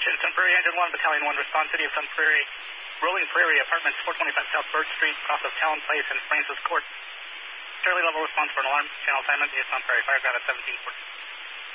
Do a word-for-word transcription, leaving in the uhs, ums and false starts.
Attention, Sun Prairie Engine one, Battalion one, respond City of Sun Prairie, Rolling Prairie, Apartments four twenty-five South Bird Street, cross of Talon Place and Francis Court. Fairly level response for an alarm. Channel assignment is Sun Prairie Fire Ground at seventeen forty.